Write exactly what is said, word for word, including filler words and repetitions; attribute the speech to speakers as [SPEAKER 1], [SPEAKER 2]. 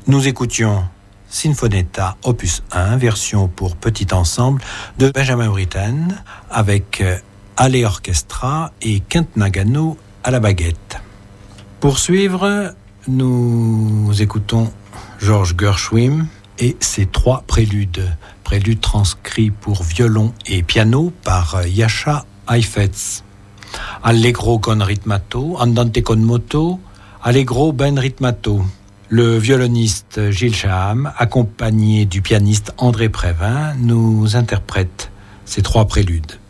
[SPEAKER 1] Nous écoutions Sinfonetta opus un, version pour petit ensemble de Benjamin Britten avec Ale Orchestra et Kent Nagano à la baguette. Pour suivre, nous écoutons Georges Gershwin et ses trois préludes. Préludes transcrits pour violon et piano par Jascha Heifetz. Allegro con ritmato, andante con moto, allegro ben ritmato. Le violoniste Gilles Shaham, accompagné du pianiste André Prévin, nous interprète ces trois préludes.